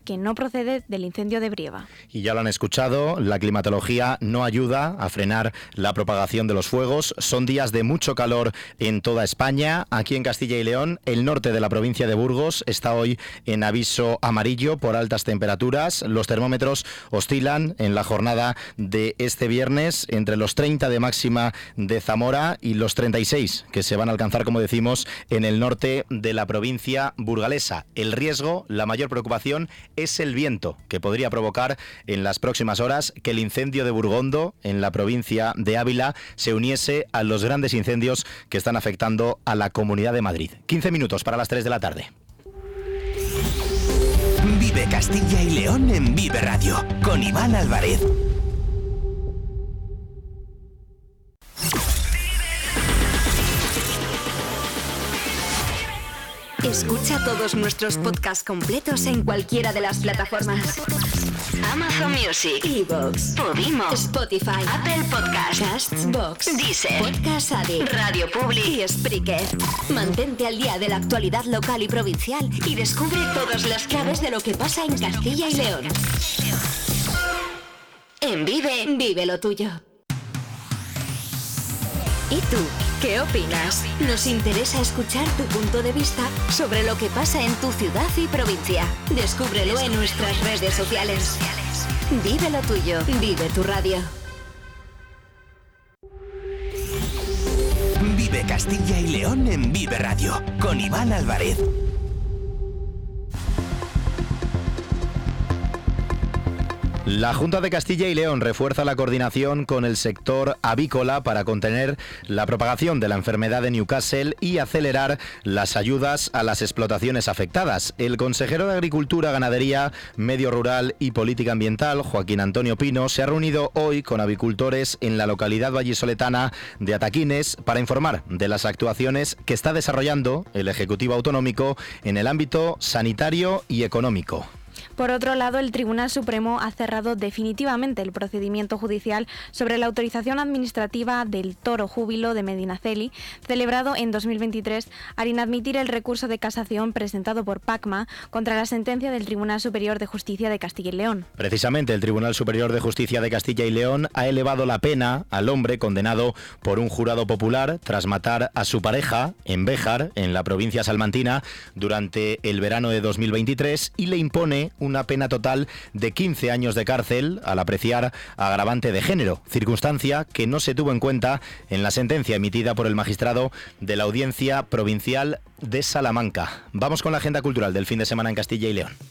nuclear que no procede del incendio de Brieva. Y ya lo han escuchado, la climatología no ayuda a frenar la propagación de los fuegos. Son días de mucho calor en toda España. Aquí en Castilla y León, el norte de la provincia de Burgos está hoy en aviso amarillo por altas temperaturas. Los termómetros oscilan en la jornada de este viernes entre los treinta de máxima de Zamora y los treinta y seis que se van a alcanzar, como decimos, en el norte de la provincia burgalesa. El riesgo, la mayor preocupación, es el viento que podría provocar en las próximas horas que el incendio de Burgondo, en la provincia de Ávila, se uniese a los grandes incendios que están afectando a la Comunidad de Madrid. quince minutos para las tres de la tarde. Vive Castilla y León en Vive Radio, con Iván Álvarez. Escucha todos nuestros podcasts completos en cualquiera de las plataformas: Amazon Music, Evox, Podimo, Spotify, Apple Podcasts, Castbox, Deezer, Podcast Addict, Radio Public y Spreaker. Mantente al día de la actualidad local y provincial y descubre todas las claves de lo que pasa en Castilla y León. En Vive, vive lo tuyo. ¿Y tú? ¿Qué opinas? Nos interesa escuchar tu punto de vista sobre lo que pasa en tu ciudad y provincia. Descúbrelo en nuestras redes sociales. Vive lo tuyo, vive tu radio. Vive Castilla y León en Vive Radio, con Iván Álvarez. La Junta de Castilla y León refuerza la coordinación con el sector avícola para contener la propagación de la enfermedad de Newcastle y acelerar las ayudas a las explotaciones afectadas. El consejero de Agricultura, Ganadería, Medio Rural y Política Ambiental, Joaquín Antonio Pino, se ha reunido hoy con avicultores en la localidad vallisoletana de Ataquines para informar de las actuaciones que está desarrollando el Ejecutivo Autonómico en el ámbito sanitario y económico. Por otro lado, el Tribunal Supremo ha cerrado definitivamente el procedimiento judicial sobre la autorización administrativa del toro júbilo de Medinaceli, celebrado en dos mil veintitrés, al inadmitir el recurso de casación presentado por PACMA contra la sentencia del Tribunal Superior de Justicia de Castilla y León. Precisamente, el Tribunal Superior de Justicia de Castilla y León ha elevado la pena al hombre condenado por un jurado popular tras matar a su pareja en Béjar, en la provincia salmantina, durante el verano de dos mil veintitrés, y le impone una pena total de quince años de cárcel al apreciar agravante de género, circunstancia que no se tuvo en cuenta en la sentencia emitida por el magistrado de la Audiencia Provincial de Salamanca. Vamos con la agenda cultural del fin de semana en Castilla y León.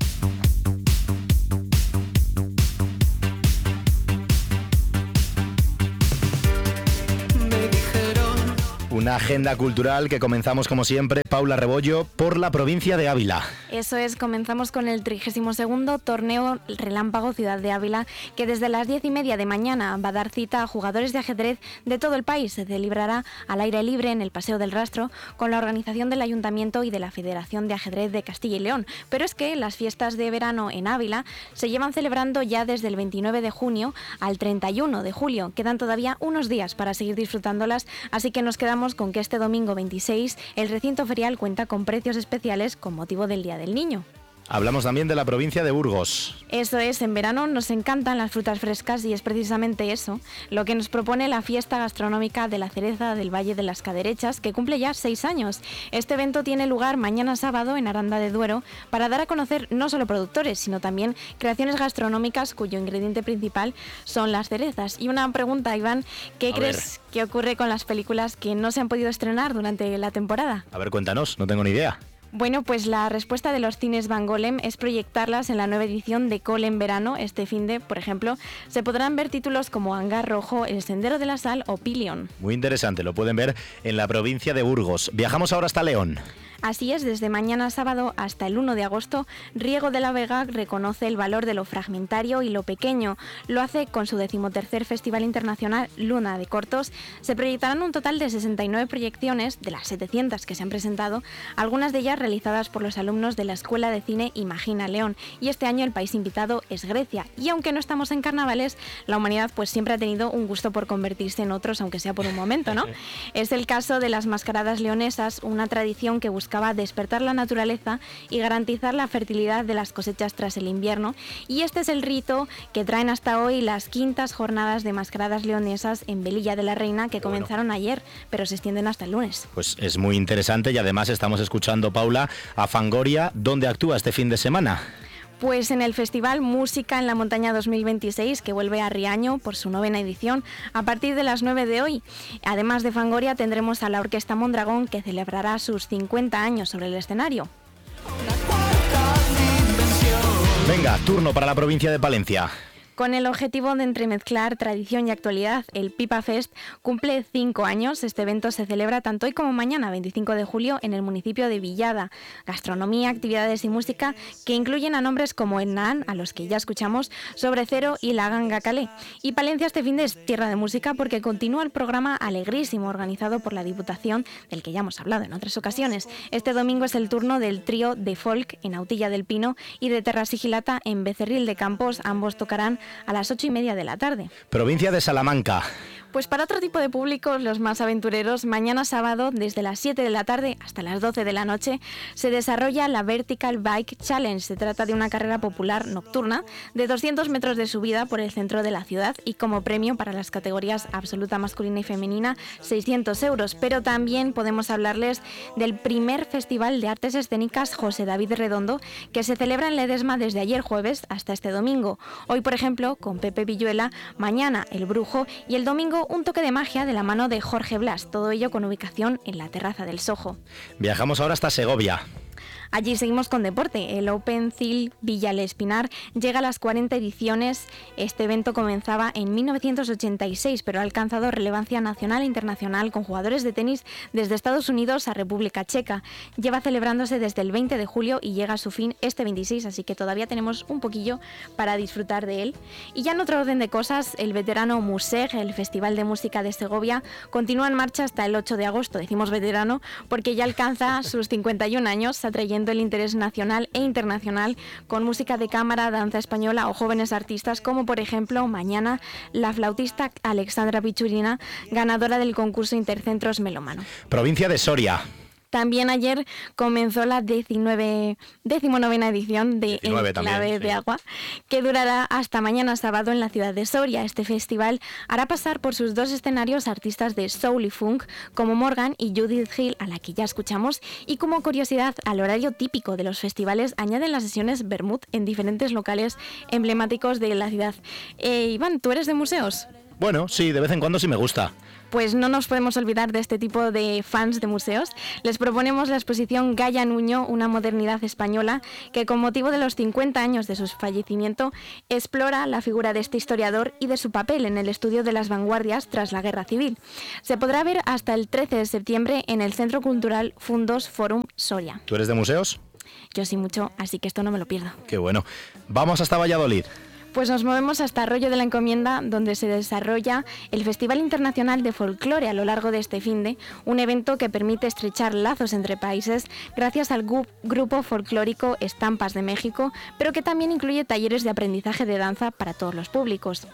Una agenda cultural que comenzamos, como siempre, Paula Rebollo, por la provincia de Ávila. Eso es, comenzamos con el trigésimo segundo Torneo Relámpago Ciudad de Ávila, que desde las diez y media de mañana va a dar cita a jugadores de ajedrez de todo el país. Se celebrará al aire libre en el Paseo del Rastro, con la organización del Ayuntamiento y de la Federación de Ajedrez de Castilla y León. Pero es que las fiestas de verano en Ávila se llevan celebrando ya desde el veintinueve de junio al treinta y uno de julio. Quedan todavía unos días para seguir disfrutándolas, así que nos quedamos con que este domingo veintiséis el recinto ferial cuenta con precios especiales con motivo del Día del Niño. Hablamos también de la provincia de Burgos. Eso es, en verano nos encantan las frutas frescas y es precisamente eso lo que nos propone la fiesta gastronómica de la cereza del Valle de las Caderechas, que cumple ya seis años. Este evento tiene lugar mañana sábado en Aranda de Duero para dar a conocer no solo productores, sino también creaciones gastronómicas cuyo ingrediente principal son las cerezas. Y una pregunta, Iván, ¿qué a crees ver. que ocurre con las películas que no se han podido estrenar durante la temporada? A ver, cuéntanos, no tengo ni idea. Bueno, pues la respuesta de los cines Van Golem es proyectarlas en la nueva edición de Cole en verano. Este finde, por ejemplo, se podrán ver títulos como Hangar Rojo, El Sendero de la Sal o Pilion. Muy interesante, lo pueden ver en la provincia de Burgos. Viajamos ahora hasta León. Así es, desde mañana sábado hasta el uno de agosto, Riego de la Vega reconoce el valor de lo fragmentario y lo pequeño. Lo hace con su decimotercer Festival Internacional Luna de Cortos. Se proyectarán un total de sesenta y nueve proyecciones, de las setecientas que se han presentado, algunas de ellas realizadas por los alumnos de la Escuela de Cine Imagina León. Y este año el país invitado es Grecia. Y aunque no estamos en carnavales, la humanidad pues siempre ha tenido un gusto por convertirse en otros, aunque sea por un momento, ¿no? Es el caso de las mascaradas leonesas, una tradición que busca buscaba despertar la naturaleza y garantizar la fertilidad de las cosechas tras el invierno, y este es el rito que traen hasta hoy las quintas jornadas de mascaradas leonesas en Velilla de la Reina, que comenzaron ayer, pero se extienden hasta el lunes. Pues es muy interesante y además estamos escuchando, Paula, a Fangoria. ¿Dónde actúa este fin de semana? Pues en el Festival Música en la Montaña dos mil veintiséis, que vuelve a Riaño por su novena edición a partir de las nueve de hoy. Además de Fangoria, tendremos a la Orquesta Mondragón, que celebrará sus cincuenta años sobre el escenario. Venga, turno para la provincia de Palencia. Con el objetivo de entremezclar tradición y actualidad, el Pipa Fest cumple cinco años. Este evento se celebra tanto hoy como mañana, veinticinco de julio, en el municipio de Villada. Gastronomía, actividades y música que incluyen a nombres como Hernán, a los que ya escuchamos, Sobre Cero y La Ganga Calé. Y Palencia este fin de es tierra de música porque continúa el programa Alegrísimo, organizado por la Diputación, del que ya hemos hablado en otras ocasiones. Este domingo es el turno del trío de folk en Autilla del Pino y de Terra Sigilata en Becerril de Campos. Ambos tocarán a las ocho y media de la tarde. Provincia de Salamanca. Pues para otro tipo de públicos, los más aventureros, mañana sábado, desde las siete de la tarde hasta las doce de la noche, se desarrolla la Vertical Bike Challenge. Se trata de una carrera popular nocturna de doscientos metros de subida por el centro de la ciudad y como premio para las categorías absoluta masculina y femenina, seiscientos euros. Pero también podemos hablarles del primer Festival de Artes Escénicas José David Redondo, que se celebra en Ledesma desde ayer jueves hasta este domingo. Hoy, por ejemplo, con Pepe Villuela, mañana El Brujo y el domingo un toque de magia de la mano de Jorge Blas, todo ello con ubicación en la terraza del Sojo. Viajamos ahora hasta Segovia. Allí seguimos con deporte. El Open Cil Villa El Espinar llega a las cuarenta ediciones. Este evento comenzaba en mil novecientos ochenta y seis, pero ha alcanzado relevancia nacional e internacional con jugadores de tenis desde Estados Unidos a República Checa. Lleva celebrándose desde el veinte de julio y llega a su fin este veintiséis, así que todavía tenemos un poquillo para disfrutar de él. Y ya en otro orden de cosas, el veterano Museg, el Festival de Música de Segovia, continúa en marcha hasta el ocho de agosto. Decimos veterano porque ya alcanza sus cincuenta y un años, atrayendo el interés nacional e internacional con música de cámara, danza española o jóvenes artistas, como por ejemplo mañana la flautista Alexandra Pichurina, ganadora del concurso Intercentros Melómano. Provincia de Soria. También ayer comenzó la diecinueve, decimonovena edición de Enclave también, de sí. Agua, que durará hasta mañana sábado en la ciudad de Soria. Este festival hará pasar por sus dos escenarios artistas de soul y funk como Morgan y Judith Hill, a la que ya escuchamos, y como curiosidad, al horario típico de los festivales añaden las sesiones Bermud en diferentes locales emblemáticos de la ciudad. Eh, Iván, ¿tú eres de museos? Bueno, sí, de vez en cuando sí me gusta. Pues no nos podemos olvidar de este tipo de fans de museos. Les proponemos la exposición Gaya Nuño, una modernidad española, que con motivo de los cincuenta años de su fallecimiento explora la figura de este historiador y de su papel en el estudio de las vanguardias tras la Guerra Civil. Se podrá ver hasta el trece de septiembre en el Centro Cultural Fundos Forum Soria. ¿Tú eres de museos? Yo sí mucho, así que esto no me lo pierdo. Qué bueno. Vamos hasta Valladolid. Pues nos movemos hasta Arroyo de la Encomienda, donde se desarrolla el Festival Internacional de Folclore a lo largo de este finde, un evento que permite estrechar lazos entre países gracias al gu- grupo folclórico Estampas de México, pero que también incluye talleres de aprendizaje de danza para todos los públicos.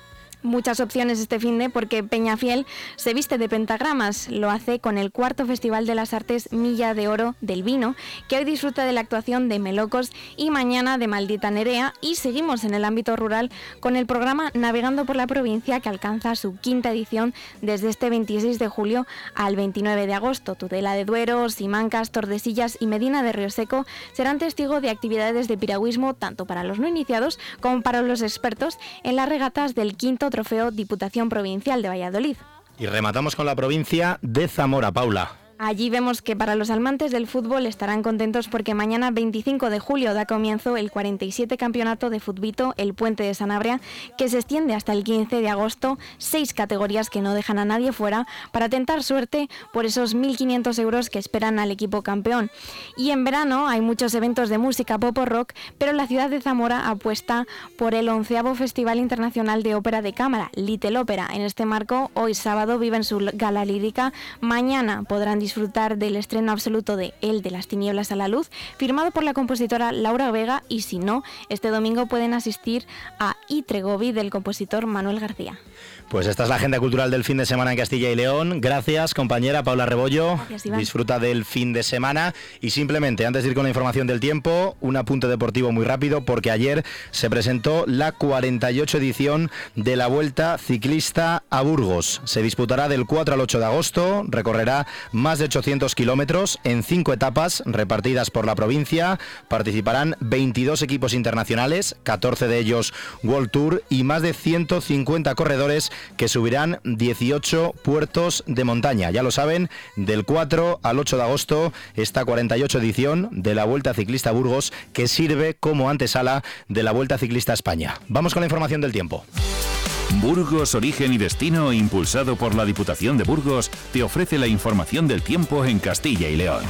Muchas opciones este finde porque Peñafiel se viste de pentagramas. Lo hace con el cuarto Festival de las Artes Milla de Oro del Vino, que hoy disfruta de la actuación de Melocos y mañana de Maldita Nerea. Y seguimos en el ámbito rural con el programa Navegando por la Provincia, que alcanza su quinta edición desde este veintiséis de julio al veintinueve de agosto. Tudela de Duero, Simancas, Tordesillas y Medina de Río Seco serán testigo de actividades de piragüismo tanto para los no iniciados como para los expertos en las regatas del quinto Trofeo Diputación Provincial de Valladolid. Y rematamos con la provincia de Zamora, Paula. Allí vemos que para los amantes del fútbol estarán contentos porque mañana veinticinco de julio da comienzo el cuarenta y siete Campeonato de Futbito El Puente de Sanabria, que se extiende hasta el quince de agosto, seis categorías que no dejan a nadie fuera para tentar suerte por esos mil quinientos euros que esperan al equipo campeón. Y en verano hay muchos eventos de música pop o rock, pero la ciudad de Zamora apuesta por el onceavo Festival Internacional de Ópera de Cámara, Little Ópera. En este marco, hoy sábado viven su gala lírica, mañana podrán disfrutar disfrutar del estreno absoluto de El de las tinieblas a la luz, firmado por la compositora Laura Vega, y si no, este domingo pueden asistir a I Tregovi del compositor Manuel García. Pues esta es la agenda cultural del fin de semana en Castilla y León. Gracias, compañera Paula Rebollo. Gracias, Iván. Disfruta del fin de semana. Y simplemente, antes de ir con la información del tiempo, un apunte deportivo muy rápido, porque ayer se presentó la cuarenta y ocho edición de la Vuelta Ciclista a Burgos. Se disputará del cuatro al ocho de agosto, recorrerá más de ochocientos kilómetros en cinco etapas repartidas por la provincia. Participarán veintidós equipos internacionales, catorce de ellos World Tour, y más de ciento cincuenta corredores que subirán dieciocho puertos de montaña. Ya lo saben, del cuatro al ocho de agosto, esta cuarenta y ocho edición de la Vuelta Ciclista a Burgos, que sirve como antesala de la Vuelta Ciclista a España. Vamos con la información del tiempo. Burgos, origen y destino, impulsado por la Diputación de Burgos, te ofrece la información del tiempo en Castilla y León.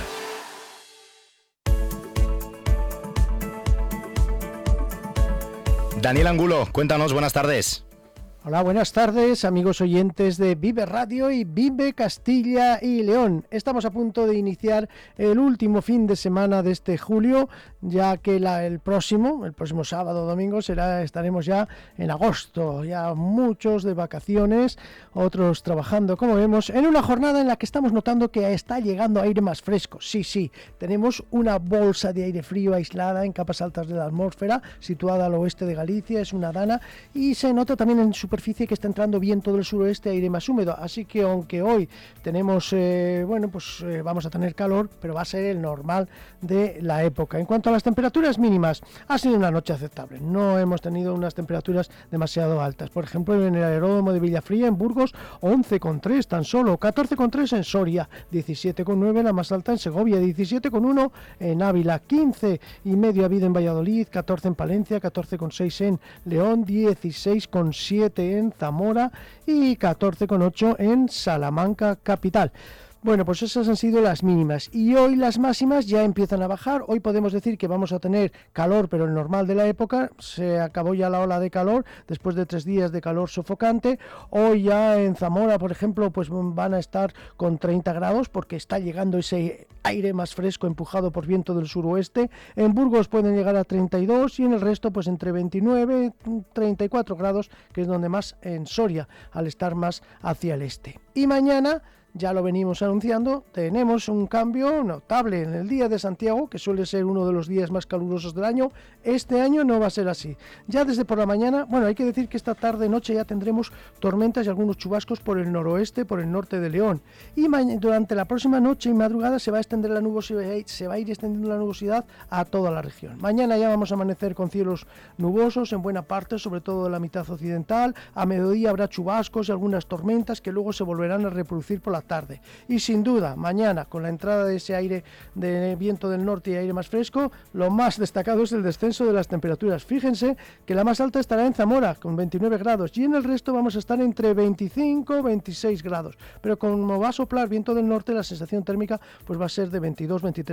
Daniel Angulo, cuéntanos, buenas tardes. Hola, buenas tardes, amigos oyentes de Vive Radio y Vive Castilla y León. Estamos a punto de iniciar el último fin de semana de este julio, ya que la, el próximo, el próximo sábado o domingo será, estaremos ya en agosto, ya muchos de vacaciones, otros trabajando, como vemos, en una jornada en la que estamos notando que está llegando aire más fresco. Sí, sí, tenemos una bolsa de aire frío aislada en capas altas de la atmósfera, situada al oeste de Galicia, es una dana, y se nota también en superficie que está entrando viento del suroeste, aire más húmedo, así que aunque hoy tenemos, eh, bueno, pues eh, vamos a tener calor, pero va a ser el normal de la época. En cuanto a las temperaturas mínimas, ha sido una noche aceptable, no hemos tenido unas temperaturas demasiado altas. Por ejemplo, en el aeródromo de Villafría, en Burgos, once coma tres tan solo, catorce coma tres en Soria, diecisiete coma nueve la más alta en Segovia, diecisiete coma uno en Ávila, quince y medio ha habido en Valladolid, catorce en Palencia, catorce coma seis en León, dieciséis coma siete en Zamora y catorce coma ocho en Salamanca capital. Bueno, pues esas han sido las mínimas y hoy las máximas ya empiezan a bajar. Hoy podemos decir que vamos a tener calor, pero el normal de la época. Se acabó ya la ola de calor después de tres días de calor sofocante. Hoy ya en Zamora, por ejemplo, pues van a estar con treinta grados porque está llegando ese aire más fresco empujado por viento del suroeste. En Burgos pueden llegar a treinta y dos y en el resto pues entre veintinueve y treinta y cuatro grados, que es donde más en Soria, al estar más hacia el este. Y mañana, ya lo venimos anunciando, tenemos un cambio notable en el día de Santiago, que suele ser uno de los días más calurosos del año. Este año no va a ser así. Ya desde por la mañana, bueno, hay que decir que esta tarde-noche ya tendremos tormentas y algunos chubascos por el noroeste, por el norte de León. Y durante la próxima noche y madrugada se va a extender la nubosidad, se va a ir extendiendo la nubosidad a toda la región. Mañana ya vamos a amanecer con cielos nubosos en buena parte, sobre todo de la mitad occidental. A mediodía habrá chubascos y algunas tormentas que luego se volverán a reproducir por la tarde. Y sin duda, mañana, con la entrada de ese aire de viento del norte y aire más fresco, lo más destacado es el descenso de las temperaturas. Fíjense que la más alta estará en Zamora, con veintinueve grados, y en el resto vamos a estar entre veinticinco y veintiséis grados. Pero como va a soplar viento del norte, la sensación térmica pues va a ser de veintidós a veintitrés